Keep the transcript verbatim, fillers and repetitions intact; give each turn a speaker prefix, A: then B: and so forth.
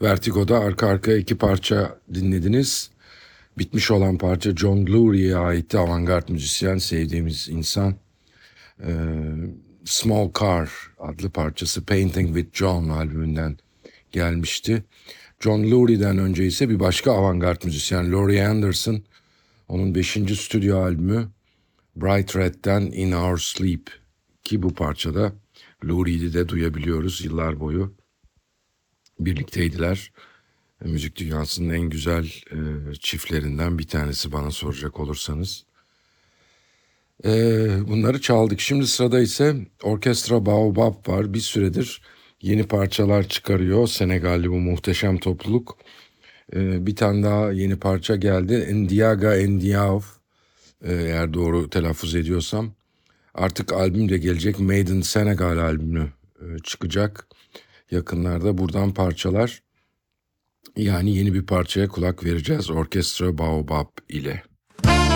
A: Vertigo'da arka arkaya iki parça dinlediniz. Bitmiş olan parça John Glurie'ye aitti. Avantgard müzisyen, sevdiğimiz insan. Ee, Small Car adlı parçası Painting with John albümünden gelmişti. John Lurie'den önce ise bir başka avantgard müzisyen Laurie Anderson. Onun beşinci stüdyo albümü Bright Red'den In Our Sleep, ki bu parçada Lurie'yi de duyabiliyoruz yıllar boyu. Birlikteydiler. Müzik dünyasının en güzel e, çiftlerinden bir tanesi bana soracak olursanız. E, bunları çaldık. Şimdi sırada ise Orkestra Baobab var. Bir süredir yeni parçalar çıkarıyor Senegalli bu muhteşem topluluk. E, bir tane daha yeni parça geldi. Ndiaga Ndiaye, e, eğer doğru telaffuz ediyorsam. Artık albüm de gelecek. Made in Senegal albümü e, çıkacak yakınlarda. Buradan parçalar. Yani yeni bir parçaya kulak vereceğiz Orkestra Baobab ile.